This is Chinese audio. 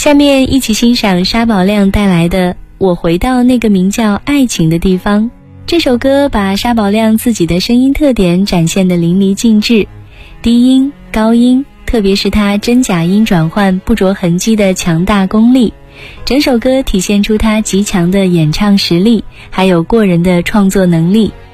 下面一起欣赏沙宝亮带来的《我回到那个名叫爱情的地方》。这首歌把沙宝亮自己的声音特点展现得淋漓尽致，低音、高音，特别是他真假音转换不着痕迹的强大功力，整首歌体现出他极强的演唱实力，还有过人的创作能力。